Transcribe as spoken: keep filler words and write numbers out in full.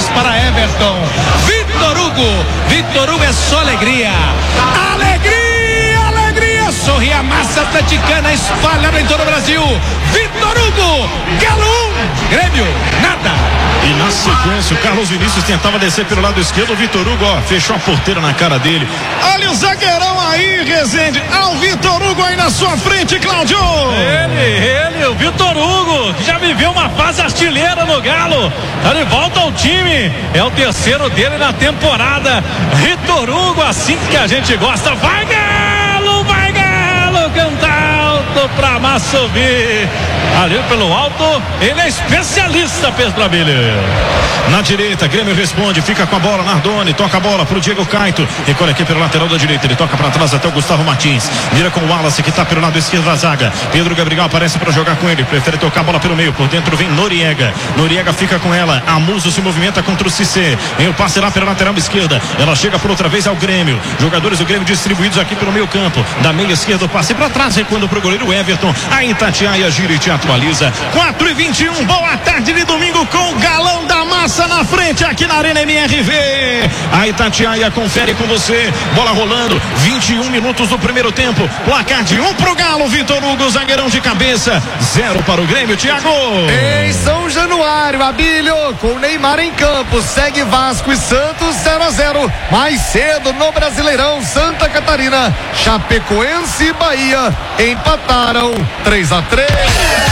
para Everton. Vitor Hugo. Vitor Hugo é só alegria. Alegria, alegria. Sorri a massa atleticana espalhada em todo o Brasil. Vitor Hugo. Galo um. Grêmio, nada. E na sequência, o Carlos Vinícius tentava descer pelo lado esquerdo. O Vitor Hugo, ó, fechou a porteira na cara dele. Olha o zagueirão aí, Rezende. Ah, o Vitor Hugo aí na sua frente, Cláudio. Ele, ele, o Vitor Hugo, que já viveu uma fase artilheira no Galo. Tá de volta ao time. É o terceiro dele na temporada. Vitor Hugo, assim que a gente gosta. Vai, Galo, vai, Galo, cantar alto pra massa subir. Ali pelo alto, ele é especialista, Pedro Abelha. Na direita, Grêmio responde, fica com a bola, Nardoni, toca a bola pro Diego Caito, recolhe aqui pelo lateral da direita, ele toca para trás até o Gustavo Martins, vira com o Wallace que tá pelo lado esquerdo da zaga. Pedro Gabriel aparece para jogar com ele, prefere tocar a bola pelo meio, por dentro vem Noriega, Noriega fica com ela, a Muso se movimenta contra o Cissé, vem o passe lá pela lateral esquerda, ela chega por outra vez ao Grêmio, jogadores do Grêmio distribuídos aqui pelo meio campo, da meia esquerda o passe para trás, recuando pro goleiro Everton, a Itatiaia gira e te atualiza. Quatro e vinte e um, boa tarde de domingo com o Galão da Massa na frente aqui na Arena M R V. A Itatiaia confere com você, bola rolando, vinte e um minutos do primeiro tempo, placar de um pro Galo, Vitor Hugo, zagueirão de cabeça, zero para o Grêmio, Thiago. Em São Januário, Abílio, com Neymar em campo, segue Vasco e Santos zero a zero. Mais cedo no Brasileirão, Santa Catarina, Chapecoense e Bahia empataram três a três.